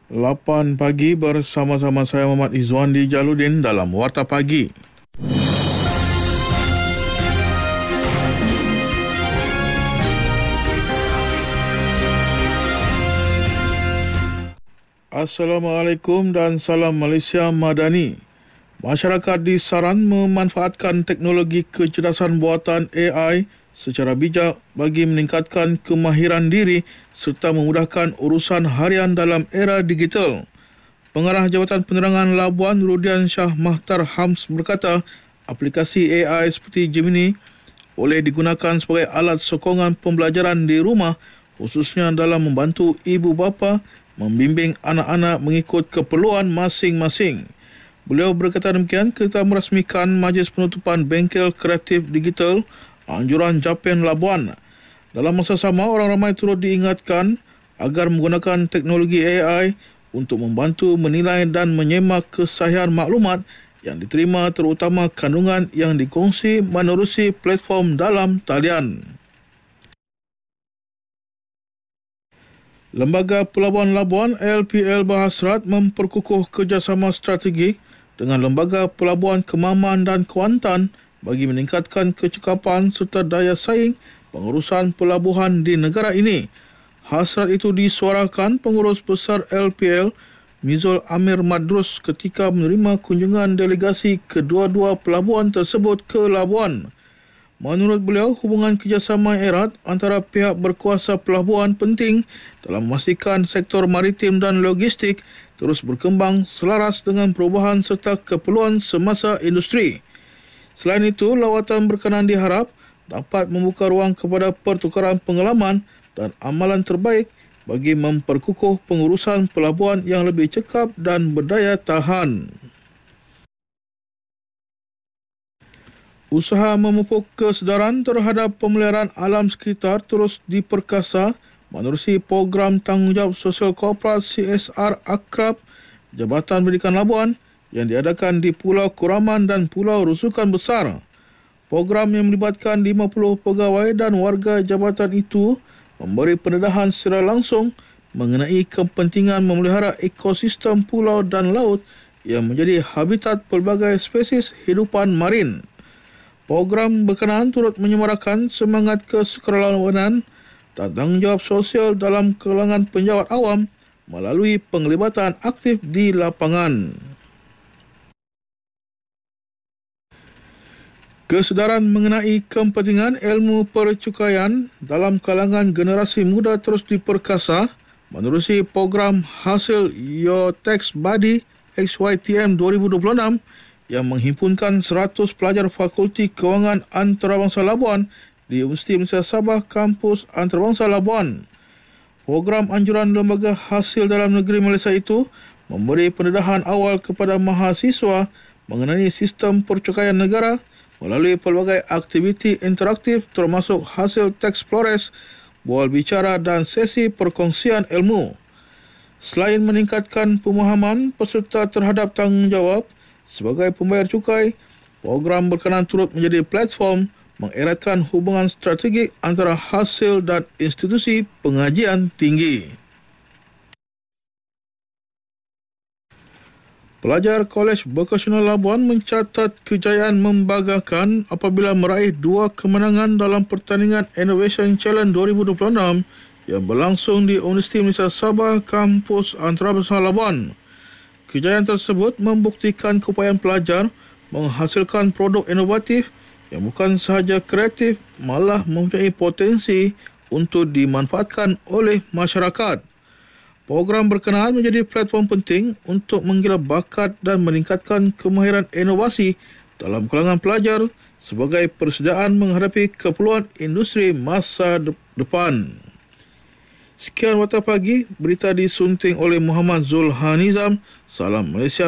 8 pagi bersama-sama saya Muhammad Izzuandi Jaludin dalam Warta Pagi. Assalamualaikum dan salam Malaysia Madani. Masyarakat disaran memanfaatkan teknologi kecerdasan buatan AI secara bijak bagi meningkatkan kemahiran diri serta memudahkan urusan harian dalam era digital. Pengarah Jabatan Penerangan Labuan Rudian Shah Mahtar Hams berkata, aplikasi AI seperti Gemini boleh digunakan sebagai alat sokongan pembelajaran di rumah, khususnya dalam membantu ibu bapa membimbing anak-anak mengikut keperluan masing-masing. Beliau berkata demikian ketika merasmikan Majlis Penutupan Bengkel Kreatif Digital Anjuran Japan Labuan. Dalam masa sama, orang ramai turut diingatkan agar menggunakan teknologi AI untuk membantu menilai dan menyemak kesahihan maklumat yang diterima, terutama kandungan yang dikongsi menerusi platform dalam talian. Lembaga Pelabuhan Labuan LPL berhasrat memperkukuh kerjasama strategik dengan Lembaga Pelabuhan Kemaman dan Kuantan bagi meningkatkan kecekapan serta daya saing pengurusan pelabuhan di negara ini. Hasrat itu disuarakan Pengurus Besar LPL Mizul Amir Madrus ketika menerima kunjungan delegasi kedua-dua pelabuhan tersebut ke Labuan. Menurut beliau, hubungan kerjasama erat antara pihak berkuasa pelabuhan penting dalam memastikan sektor maritim dan logistik terus berkembang selaras dengan perubahan serta keperluan semasa industri. Selain itu, lawatan berkenan diharap dapat membuka ruang kepada pertukaran pengalaman dan amalan terbaik bagi memperkukuh pengurusan pelabuhan yang lebih cekap dan berdaya tahan. Usaha memupuk kesedaran terhadap pemeliharaan alam sekitar terus diperkasa menerusi program Tanggungjawab Sosial Korporat CSR Akrab Jabatan Pendidikan Labuan yang diadakan di Pulau Kuraman dan Pulau Rusukan Besar. Program yang melibatkan 50 pegawai dan warga jabatan itu memberi pendedahan secara langsung mengenai kepentingan memelihara ekosistem pulau dan laut yang menjadi habitat pelbagai spesies hidupan marin. Program berkenaan turut menyemarakan semangat kesukarelawanan dan tanggungjawab sosial dalam kalangan penjawat awam melalui penglibatan aktif di lapangan. Kesedaran mengenai kepentingan ilmu percukaian dalam kalangan generasi muda terus diperkasa menerusi program hasil Your Tax Buddy XYTM 2026 yang menghimpunkan 100 pelajar Fakulti Kewangan Antarabangsa Labuan di Universiti Malaysia Sabah Kampus Antarabangsa Labuan. Program anjuran Lembaga Hasil Dalam Negeri Malaysia itu memberi pendedahan awal kepada mahasiswa mengenai sistem percukaian negara melalui pelbagai aktiviti interaktif termasuk hasil teks flores, bual bicara dan sesi perkongsian ilmu. Selain meningkatkan pemahaman peserta terhadap tanggungjawab sebagai pembayar cukai, program berkenaan turut menjadi platform mengeratkan hubungan strategik antara hasil dan institusi pengajian tinggi. Pelajar Kolej Vokasional Labuan mencatat kejayaan membanggakan apabila meraih 2 kemenangan dalam pertandingan Innovation Challenge 2026 yang berlangsung di Universiti Malaysia Sabah Kampus Antarabangsa Labuan. Kejayaan tersebut membuktikan keupayaan pelajar menghasilkan produk inovatif yang bukan sahaja kreatif, malah mempunyai potensi untuk dimanfaatkan oleh masyarakat. Program berkenaan menjadi platform penting untuk menggila bakat dan meningkatkan kemahiran inovasi dalam kalangan pelajar sebagai persediaan menghadapi keperluan industri masa depan. Sekian Warta Pagi, berita disunting oleh Muhammad Zulhanizam. Salam Malaysia.